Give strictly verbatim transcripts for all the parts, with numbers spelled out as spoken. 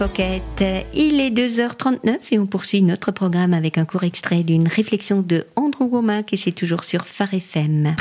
Pocket. Il est deux heures trente-neuf et on poursuit notre programme avec un court extrait d'une réflexion de Andrew Wommack et c'est toujours sur Phare F M.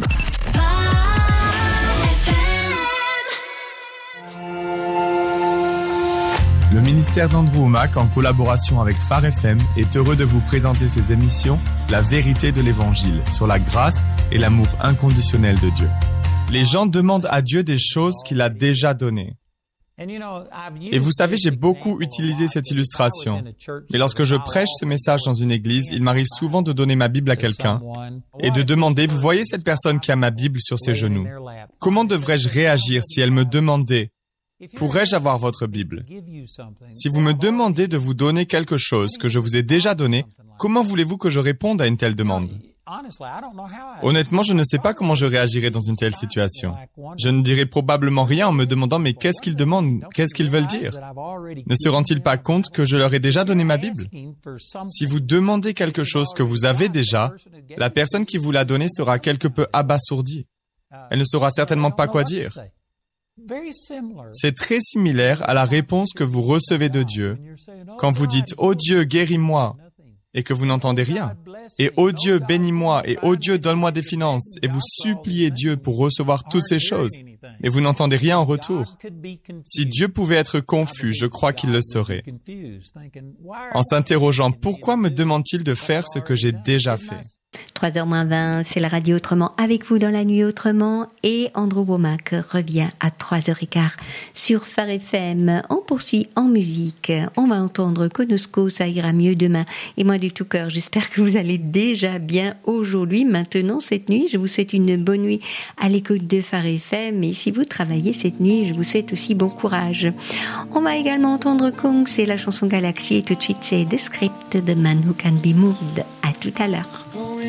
Le ministère d'Andrew Wommack, en collaboration avec Phare F M, est heureux de vous présenter ses émissions La vérité de l'Évangile, sur la grâce et l'amour inconditionnel de Dieu. Les gens demandent à Dieu des choses qu'il a déjà données. Et vous savez, j'ai beaucoup utilisé cette illustration. Mais lorsque je prêche ce message dans une église, il m'arrive souvent de donner ma Bible à quelqu'un et de demander, vous voyez cette personne qui a ma Bible sur ses genoux. Comment devrais-je réagir si elle me demandait, pourrais-je avoir votre Bible? Si vous me demandez de vous donner quelque chose que je vous ai déjà donné, comment voulez-vous que je réponde à une telle demande? Honnêtement, je ne sais pas comment je réagirais dans une telle situation. Je ne dirais probablement rien en me demandant mais qu'est-ce qu'ils demandent? Qu'est-ce qu'ils veulent dire? Ne se rendent-ils pas compte que je leur ai déjà donné ma Bible? Si vous demandez quelque chose que vous avez déjà, la personne qui vous l'a donné sera quelque peu abasourdie. Elle ne saura certainement pas quoi dire. C'est très similaire à la réponse que vous recevez de Dieu quand vous dites « Oh Dieu, guéris-moi » et que vous n'entendez rien. Et « Oh Dieu, bénis-moi » et « Oh Dieu, donne-moi des finances » et vous suppliez Dieu pour recevoir toutes ces choses et vous n'entendez rien en retour. Si Dieu pouvait être confus, je crois qu'il le serait. En s'interrogeant « Pourquoi me demande-t-il de faire ce que j'ai déjà fait ?» trois heures moins vingt, c'est la radio Autrement avec vous dans la nuit Autrement et Andrew Wommack revient à trois heures quinze sur Phare F M. On poursuit en musique. On va entendre Konosko, ça ira mieux demain. Et moi du tout cœur, j'espère que vous allez déjà bien aujourd'hui, maintenant, cette nuit. Je vous souhaite une bonne nuit à l'écoute de Phare F M. Et si vous travaillez cette nuit, je vous souhaite aussi bon courage. On va également entendre Kong, c'est la chanson Galaxy. Et tout de suite, c'est The Script, The Man Who Can Be Moved. À tout à l'heure.